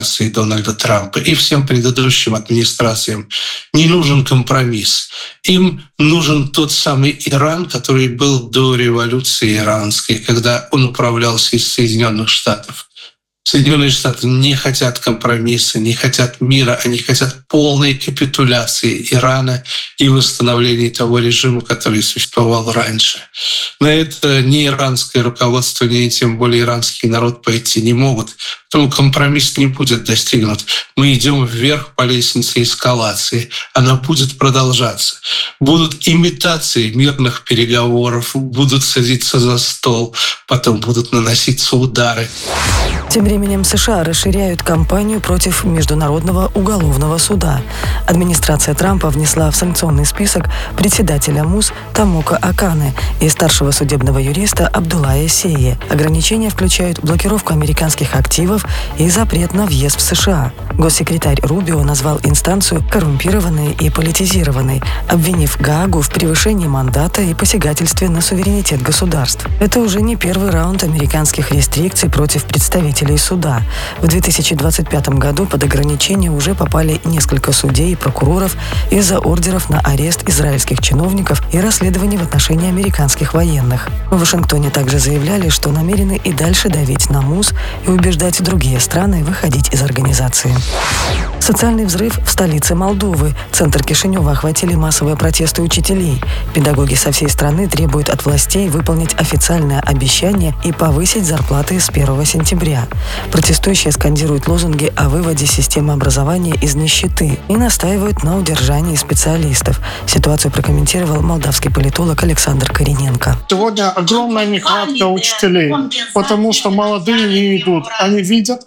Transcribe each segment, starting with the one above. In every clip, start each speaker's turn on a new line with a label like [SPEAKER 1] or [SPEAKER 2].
[SPEAKER 1] Дональда Трампа и всем предыдущим администрациям не нужен компромисс. Им нужен тот самый Иран, который был до революции иранской, когда он управлялся из Соединенных Штатов. Соединенные Штаты не хотят компромисса, не хотят мира, они хотят полной капитуляции Ирана и восстановления того режима, который существовал раньше. На это ни иранское руководство, ни тем более иранский народ пойти не могут. Поэтому компромисс не будет достигнут. Мы идем вверх по лестнице эскалации. Она будет продолжаться. Будут имитации мирных переговоров, будут садиться за стол, потом будут наноситься удары.
[SPEAKER 2] Тем временем США расширяют кампанию против Международного уголовного суда. Администрация Трампа внесла в санкционный список председателя МУС Томоко Оканы и старшего судебного юриста Абдуллая Сейи. Ограничения включают блокировку американских активов и запрет на въезд в США. Госсекретарь Рубио назвал инстанцию коррумпированной и политизированной, обвинив Гаагу в превышении мандата и посягательстве на суверенитет государств. Это уже не первый раунд американских рестрикций против представителей суда. В 2025 году под ограничения уже попали несколько судей и прокуроров из-за ордеров на арест израильских чиновников и расследований в отношении американских военных. В Вашингтоне также заявляли, что намерены и дальше давить на МУС и убеждать другие страны выходить из организации. Социальный взрыв в столице Молдовы. Центр Кишинева охватили массовые протесты учителей. Педагоги со всей страны требуют от властей выполнить официальное обещание и повысить зарплаты с 1 сентября. Протестующие скандируют лозунги о выводе системы образования из нищеты и настаивают на удержании специалистов. Ситуацию прокомментировал молдавский политолог Александр Корененко.
[SPEAKER 3] Сегодня огромная нехватка учителей, потому что молодые не идут. Они видят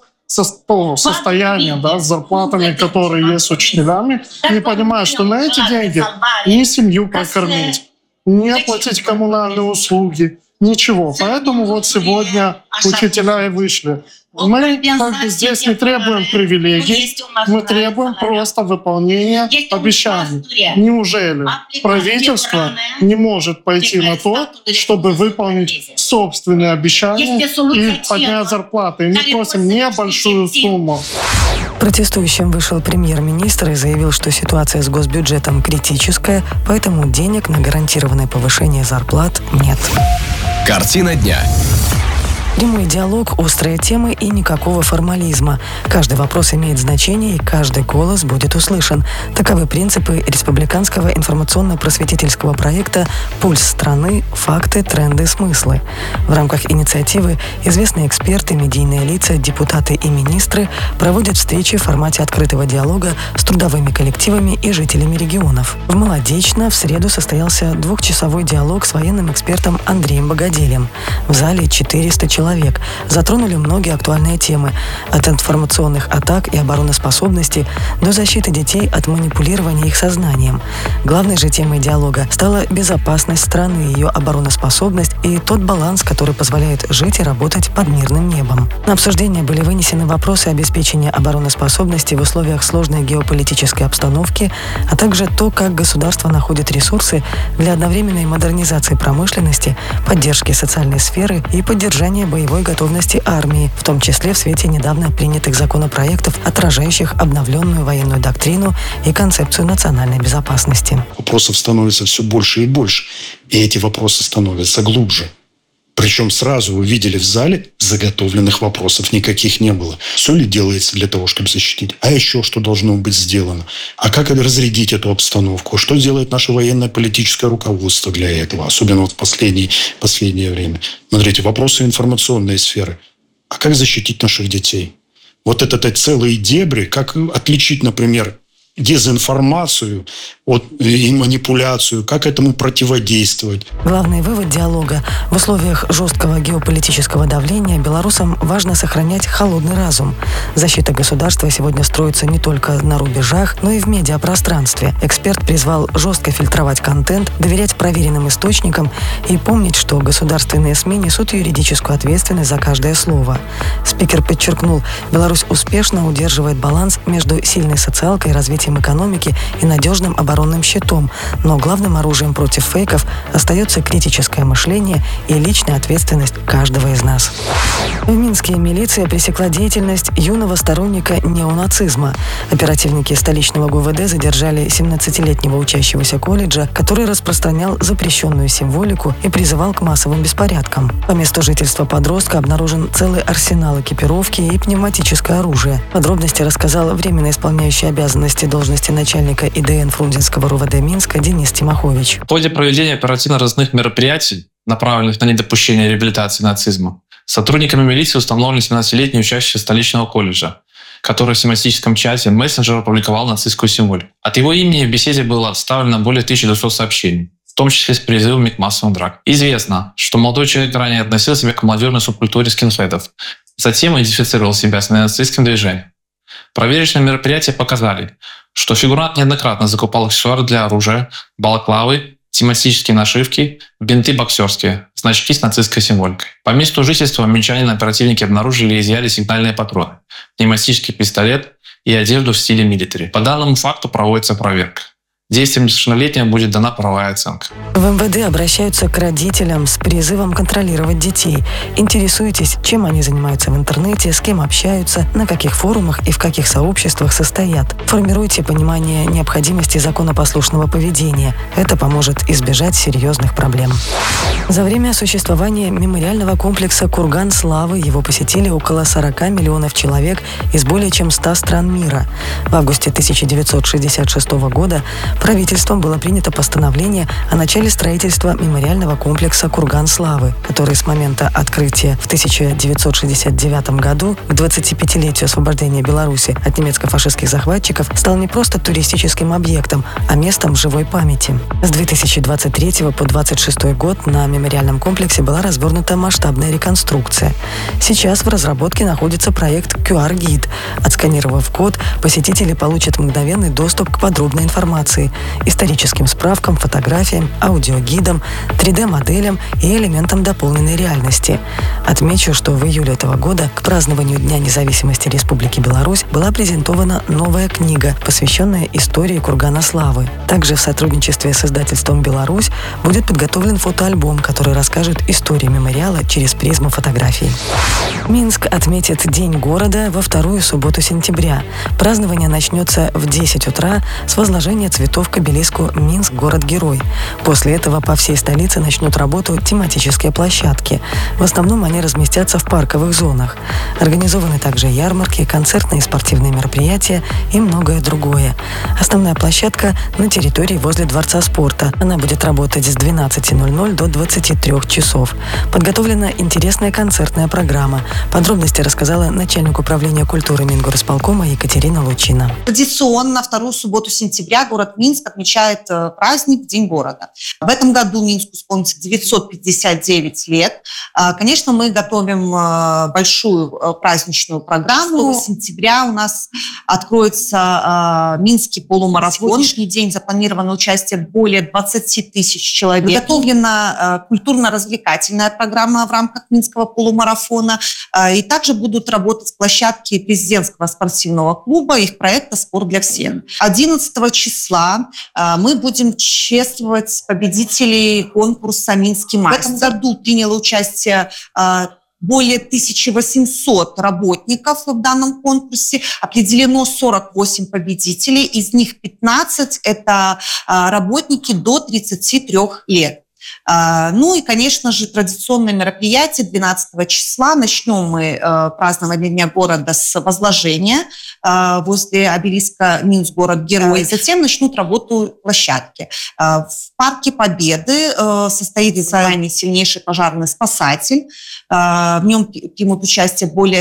[SPEAKER 3] состояние, с зарплатами, которые есть учителями, не понимают, что на эти деньги ни семью прокормить, ни оплатить коммунальные услуги, ничего. Поэтому сегодня учителя и вышли. Мы здесь не требуем привилегий, мы требуем просто выполнения обещаний. Неужели правительство не может пойти на то, чтобы выполнить собственные обещания и поднять зарплаты? Мы просим небольшую сумму.
[SPEAKER 2] Протестующим вышел премьер-министр и заявил, что ситуация с госбюджетом критическая, поэтому денег на гарантированное повышение зарплат нет.
[SPEAKER 4] Картина дня.
[SPEAKER 2] Прямой диалог, острые темы и никакого формализма. Каждый вопрос имеет значение, и каждый голос будет услышан. Таковы принципы республиканского информационно-просветительского проекта «Пульс страны. Факты, тренды, смыслы». В рамках инициативы известные эксперты, медийные лица, депутаты и министры проводят встречи в формате открытого диалога с трудовыми коллективами и жителями регионов. В Молодечно в среду состоялся 2-часовой диалог с военным экспертом Андреем Богоделем. В зале 400 человек. Затронули многие актуальные темы – от информационных атак и обороноспособности до защиты детей от манипулирования их сознанием. Главной же темой диалога стала безопасность страны, ее обороноспособность и тот баланс, который позволяет жить и работать под мирным небом. На обсуждение были вынесены вопросы обеспечения обороноспособности в условиях сложной геополитической обстановки, а также то, как государство находит ресурсы для одновременной модернизации промышленности, поддержки социальной сферы и поддержания боевой готовности армии, в том числе в свете недавно принятых законопроектов, отражающих обновленную военную доктрину и концепцию национальной безопасности.
[SPEAKER 5] Вопросов становится все больше и больше, и эти вопросы становятся глубже. Причем сразу вы видели в зале, заготовленных вопросов никаких не было. Все ли делается для того, чтобы защитить? А еще что должно быть сделано? А как разрядить эту обстановку? Что делает наше военно-политическое руководство для этого? Особенно в последнее время. Смотрите, вопросы информационной сферы. А как защитить наших детей? Это целые дебри. Как отличить, например, дезинформацию и манипуляцию, как этому противодействовать.
[SPEAKER 2] Главный вывод диалога: в условиях жесткого геополитического давления белорусам важно сохранять холодный разум. Защита государства сегодня строится не только на рубежах, но и в медиапространстве. Эксперт призвал жестко фильтровать контент, доверять проверенным источникам и помнить, что государственные СМИ несут юридическую ответственность за каждое слово. Спикер подчеркнул, Беларусь успешно удерживает баланс между сильной социалкой и развитием развитием экономики и надежным оборонным щитом, но главным оружием против фейков остается критическое мышление и личная ответственность каждого из нас. В Минске милиция пресекла деятельность юного сторонника неонацизма. Оперативники столичного ГУВД задержали 17-летнего учащегося колледжа, который распространял запрещенную символику и призывал к массовым беспорядкам. По месту жительства подростка обнаружен целый арсенал экипировки и пневматическое оружие. Подробности рассказал временно исполняющий обязанности должности начальника ИДН Фрунзенского РУВД Минска Денис Тимохович.
[SPEAKER 6] В ходе проведения оперативно-розыскных мероприятий, направленных на недопущение реабилитации нацизма, сотрудниками милиции установлен 17-летний учащийся столичного колледжа, который в семантическом чате мессенджера опубликовал нацистскую символику. От его имени в беседе было отставлено более 1200 сообщений, в том числе с призывами к массовым дракам. Известно, что молодой человек ранее относил себя к молодежной субкультуре скинхедов, затем идентифицировал себя с нацистским движением. Проверочные мероприятия показали, что фигурант неоднократно закупал аксессуары для оружия, балаклавы, тематические нашивки, бинты боксерские, значки с нацистской символикой. По месту жительства минчанин оперативники обнаружили и изъяли сигнальные патроны, пневматический пистолет и одежду в стиле милитари. По данному факту проводится проверка. Действиям несовершеннолетнего будет дана правовая оценка.
[SPEAKER 2] В МВД обращаются к родителям с призывом контролировать детей. Интересуйтесь, чем они занимаются в интернете, с кем общаются, на каких форумах и в каких сообществах состоят. Формируйте понимание необходимости законопослушного поведения. Это поможет избежать серьезных проблем. За время существования мемориального комплекса «Курган славы» его посетили около 40 миллионов человек из более чем 100 стран мира. В августе 1966 года правительством было принято постановление о начале строительства мемориального комплекса «Курган славы», который с момента открытия в 1969 году к 25-летию освобождения Беларуси от немецко-фашистских захватчиков стал не просто туристическим объектом, а местом живой памяти. С 2023 по 2026 год на мемориальном комплексе была развернута масштабная реконструкция. Сейчас в разработке находится проект QR-гид. Отсканировав код, посетители получат мгновенный доступ к подробной информации, историческим справкам, фотографиям, аудиогидам, 3D-моделям и элементам дополненной реальности. Отмечу, что в июле этого года к празднованию Дня независимости Республики Беларусь была презентована новая книга, посвященная истории Кургана славы. Также в сотрудничестве с издательством «Беларусь» будет подготовлен фотоальбом, который расскажет историю мемориала через призму фотографий. Минск отметит День города во вторую субботу сентября. Празднование начнется в 10 утра с возложения цветов к обелиску «Минск – город-герой». После этого по всей столице начнут работу тематические площадки. В основном они разместятся в парковых зонах. Организованы также ярмарки, концертные и спортивные мероприятия и многое другое. Основная площадка на территории возле Дворца спорта. Она будет работать с 12:00 до 23 часов. Подготовлена интересная концертная программа. Подробности рассказала начальник управления культуры Мингорисполкома Екатерина Лучина.
[SPEAKER 7] Традиционно вторую субботу сентября город Минск отмечает праздник День города. В этом году Минску исполнится 959 лет. Конечно, мы готовим большую праздничную программу. 6 сентября у нас откроется Минский полумарафон. На сегодняшний день запланировано участие более 20 тысяч человек. Подготовлена культурно-развлекательная программа в рамках Минского полумарафона. И также будут работать площадки президентского спортивного клуба, их проекта «Спорт для всех». 11 числа мы будем чествовать победителей конкурса «Минский мастер». В этом году приняло участие более 1800 работников в данном конкурсе. Определено 48 победителей, из них 15 – это работники до 33 лет. Ну и, конечно же, традиционное мероприятие 12 числа. Начнем мы празднование Дня города с возложения возле обелиска «Минск – город-герой». Затем начнут работу площадки. В Парке Победы состоится сильнейший пожарный спасатель. В нем примут участие более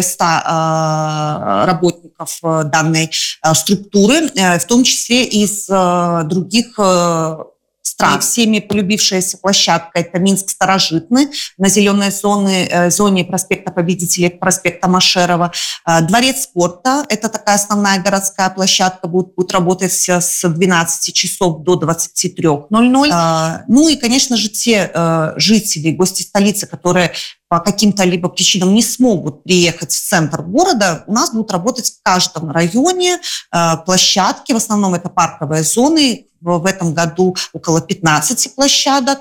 [SPEAKER 7] 100 работников данной структуры, в том числе из других стран. Всеми полюбившаяся площадка – это Минск Старожитный, на зеленой зоне проспекта Победителей, проспекта Машерова. Дворец спорта – это такая основная городская площадка, будет работать с 12 часов до 23:00. Ну и, конечно же, те жители, гости столицы, которые по каким-то либо причинам не смогут приехать в центр города, у нас будут работать в каждом районе площадки, в основном это парковые зоны. В этом году около 15 площадок.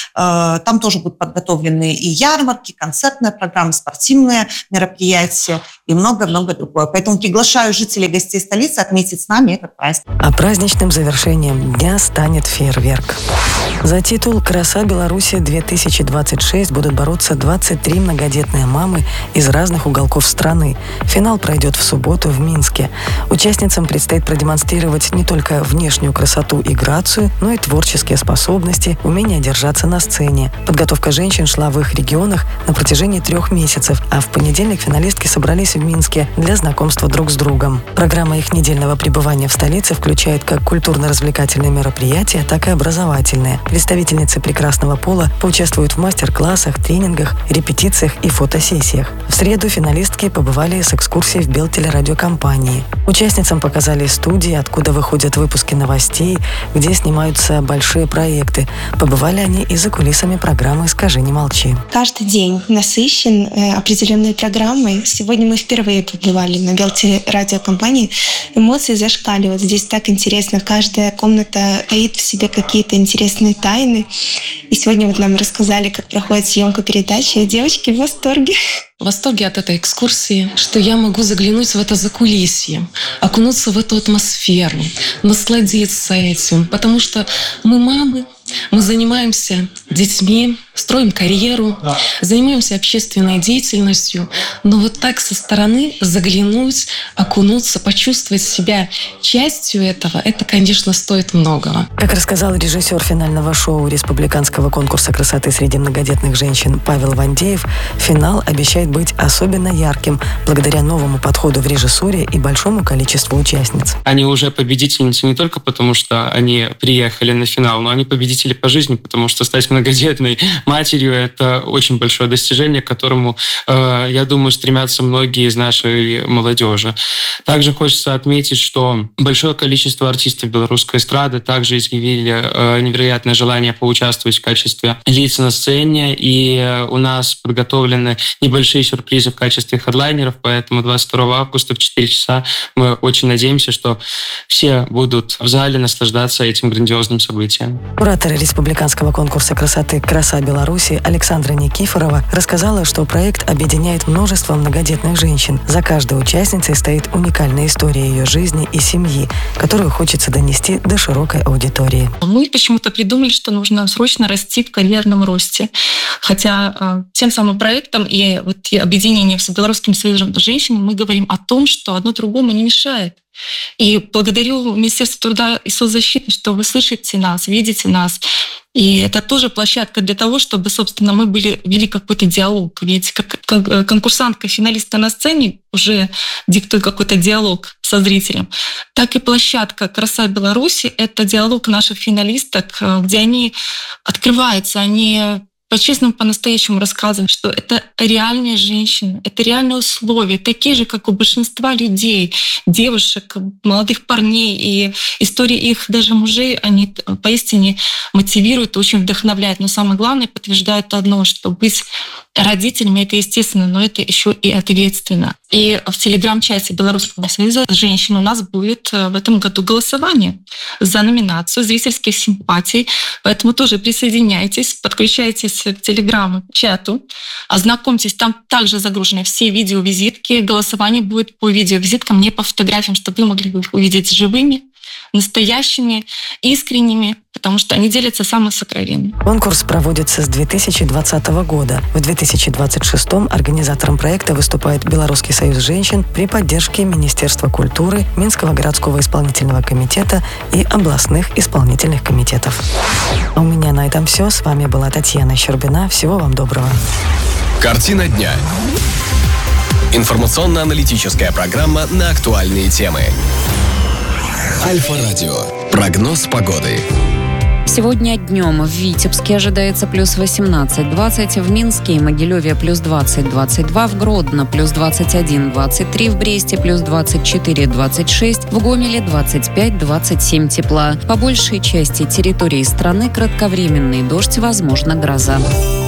[SPEAKER 7] Там тоже будут подготовлены и ярмарки, концертная программа, спортивные мероприятия и много-много другое. Поэтому приглашаю жителей и гостей столицы отметить с нами этот праздник.
[SPEAKER 2] А праздничным завершением дня станет фейерверк. За титул «Краса Беларуси-2026» будут бороться 23 многодетные мамы из разных уголков страны. Финал пройдет в субботу в Минске. Участницам предстоит продемонстрировать не только внешнюю красоту и грацию, но и творческие способности, умение держаться на сцене. Подготовка женщин шла в их регионах на протяжении 3 месяцев, а в понедельник финалистки собрались в Минске для знакомства друг с другом. Программа их недельного пребывания в столице включает как культурно-развлекательные мероприятия, так и образовательные. Представительницы прекрасного пола поучаствуют в мастер-классах, тренингах, репетициях и фотосессиях. В среду финалистки побывали с экскурсией в Белтелерадиокомпании. Участницам показали студии, откуда выходят выпуски новостей, где снимаются большие проекты. Побывали они и за кулисами программы «Скажи, не молчи».
[SPEAKER 8] Каждый день насыщен определенной программой. Сегодня мы впервые побывали на Белтелерадиокомпании. Эмоции зашкаливают. Здесь так интересно. Каждая комната таит в себе какие-то интересные тайны. И сегодня вот нам рассказали, как проходит съемка передачи. Девочки в восторге.
[SPEAKER 9] В восторге от этой экскурсии, что я могу заглянуть в это закулисье, окунуться в эту атмосферу, насладиться этим. Потому что мы мамы, мы занимаемся детьми, строим карьеру, занимаемся общественной деятельностью. Но вот так со стороны заглянуть, окунуться, почувствовать себя частью этого, это, конечно, стоит многого.
[SPEAKER 2] Как рассказал режиссер финального шоу республиканского конкурса красоты среди многодетных женщин Павел Вандеев, финал обещает быть особенно ярким благодаря новому подходу в режиссуре и большому количеству участниц.
[SPEAKER 10] Они уже победительницы не только потому, что они приехали на финал, но они победители по жизни, потому что стать многодетной матерью – это очень большое достижение, к которому, я думаю, стремятся многие из нашей молодежи. Также хочется отметить, что большое количество артистов белорусской эстрады также изъявили невероятное желание поучаствовать в качестве лиц на сцене, и у нас подготовлены небольшие сюрпризы в качестве хедлайнеров, поэтому 22 августа в 4 часа мы очень надеемся, что все будут в зале наслаждаться этим грандиозным событием.
[SPEAKER 2] Куратор республиканского конкурса красоты «Краса Беларуси» Александра Никифорова рассказала, что проект объединяет множество многодетных женщин. За каждой участницей стоит уникальная история ее жизни и семьи, которую хочется донести до широкой аудитории.
[SPEAKER 11] Мы почему-то придумали, что нужно срочно расти в карьерном росте. Хотя тем самым проектом и вот объединением с Белорусским союзом женщин мы говорим о том, что одно другому не мешает. И благодарю Министерству труда и соцзащиты, что вы слышите нас, видите нас. И это тоже площадка для того, чтобы, собственно, мы вели какой-то диалог. Ведь как конкурсантка, финалистка на сцене уже диктует какой-то диалог со зрителем, так и площадка «Краса Беларуси» — это диалог наших финалисток, где они открываются, они по-честному, по-настоящему рассказываем, что это реальные женщины, это реальные условия, такие же, как у большинства людей, девушек, молодых парней. И истории их даже мужей, они поистине мотивируют, очень вдохновляют. Но самое главное, подтверждают одно, что быть родителями — это естественно, но это еще и ответственно. И в телеграм-чате Белорусского союза женщин у нас будет в этом году голосование за номинацию зрительских симпатий. Поэтому тоже присоединяйтесь, подключайтесь к телеграм-чату, ознакомьтесь, там также загружены все видеовизитки. Голосование будет по видеовизиткам, не по фотографиям, чтобы вы могли их увидеть живыми, настоящими, искренними, потому что они делятся самым сокровенным.
[SPEAKER 2] Конкурс проводится с 2020 года. В 2026-м организатором проекта выступает Белорусский союз женщин при поддержке Министерства культуры, Минского городского исполнительного комитета и областных исполнительных комитетов. А у меня на этом все. С вами была Татьяна Щербина. Всего вам доброго.
[SPEAKER 4] Картина дня. Информационно-аналитическая программа на актуальные темы. Альфа-радио. Прогноз погоды.
[SPEAKER 12] Сегодня днем в Витебске ожидается плюс 18-20, в Минске и Могилеве плюс 20-22, в Гродно плюс 21-23, в Бресте плюс 24-26, в Гомеле 25-27 тепла. По большей части территории страны кратковременный дождь, возможно гроза.